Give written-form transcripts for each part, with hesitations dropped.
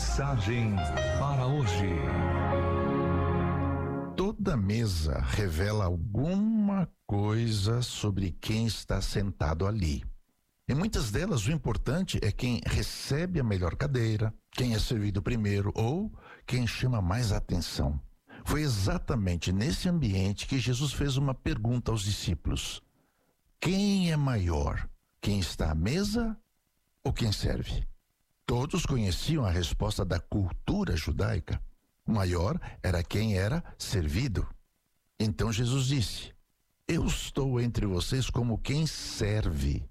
Mensagem para hoje. Toda mesa revela alguma coisa sobre quem está sentado ali. Em muitas delas, o importante é quem recebe a melhor cadeira, quem é servido primeiro ou quem chama mais atenção. Foi exatamente nesse ambiente que Jesus fez uma pergunta aos discípulos: quem é maior, quem está à mesa ou quem serve? Todos conheciam a resposta da cultura judaica. O maior era quem era servido. Então Jesus disse: eu estou entre vocês como quem serve.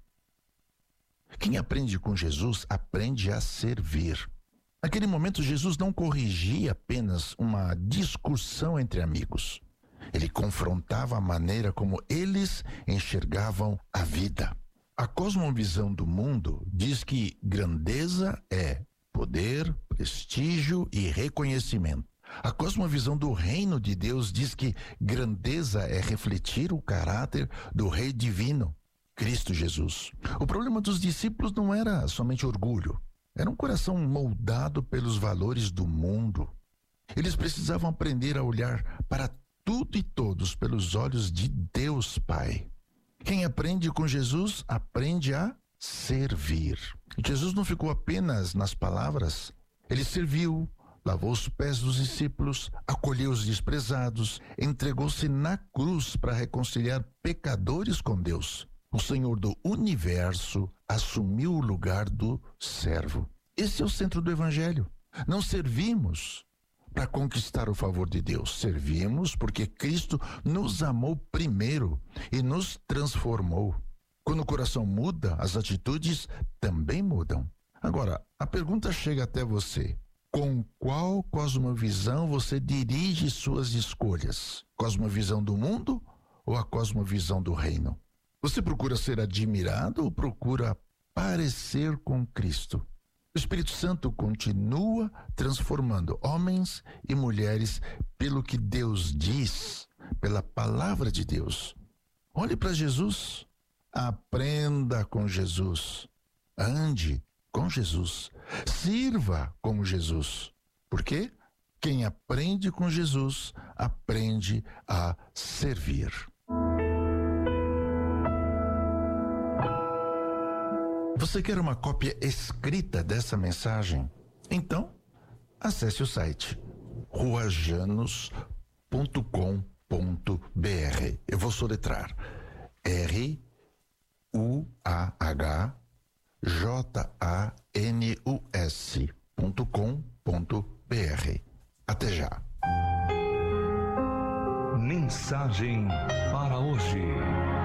Quem aprende com Jesus aprende a servir. Naquele momento, Jesus não corrigia apenas uma discussão entre amigos. Ele confrontava a maneira como eles enxergavam a vida. A cosmovisão do mundo diz que grandeza é poder, prestígio e reconhecimento. A cosmovisão do reino de Deus diz que grandeza é refletir o caráter do Rei Divino, Cristo Jesus. O problema dos discípulos não era somente orgulho. Era um coração moldado pelos valores do mundo. Eles precisavam aprender a olhar para tudo e todos pelos olhos de Deus Pai. Quem aprende com Jesus, aprende a servir. Jesus não ficou apenas nas palavras. Ele serviu, lavou os pés dos discípulos, acolheu os desprezados, entregou-se na cruz para reconciliar pecadores com Deus. O Senhor do universo assumiu o lugar do servo. Esse é o centro do Evangelho. Não servimos para conquistar o favor de Deus. Servimos porque Cristo nos amou primeiro e nos transformou. Quando o coração muda, as atitudes também mudam. Agora, a pergunta chega até você: com qual cosmovisão você dirige suas escolhas? Cosmovisão do mundo ou a cosmovisão do reino? Você procura ser admirado ou procura parecer com Cristo? O Espírito Santo continua transformando homens e mulheres pelo que Deus diz, pela palavra de Deus. Olhe para Jesus, aprenda com Jesus, ande com Jesus, sirva como Jesus. Por quê? Quem aprende com Jesus, aprende a servir. Você quer uma cópia escrita dessa mensagem? Então, acesse o site ruajanos.com.br. Eu vou soletrar: ruajanus.com.br. Até já. Mensagem para hoje.